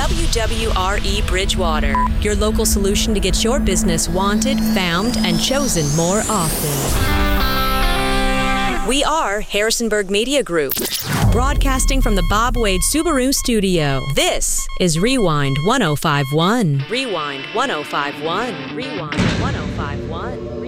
WWRE Bridgewater, your local solution to get your business wanted, found, and chosen more often. We are Harrisonburg Media Group, broadcasting from the Bob Wade Subaru studio. This is Rewind 1051. Rewind 1051. Rewind 1051.